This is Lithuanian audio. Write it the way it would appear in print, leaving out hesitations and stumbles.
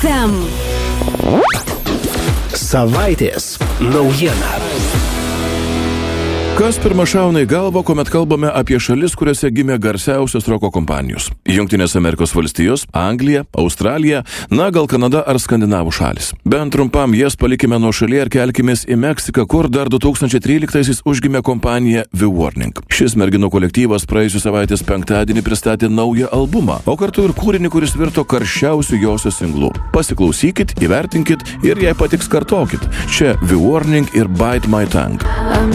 FM. Savaitės naujiena. Kas pirma šauna į galvą, kuomet kalbame apie šalis, kuriuose gimė garsiausios roko kompanijos? Jungtinės Amerikos valstijos, Anglija, Australija, na gal Kanada ar Skandinavų šalis. Bent trumpam jas palikime nuo šalyje ir kelkimės į Meksiką, kur dar 2013-aisiais užgimė kompanija The Warning. Šis merginų kolektyvas praėjusios savaitės penktadienį pristatė naują albumą, o kartu ir kūrinį, kuris virto karščiausių josios singlų. Pasiklausykit, įvertinkit ir jei patiks kartokit. Čia The Warning ir Bite My Tongue.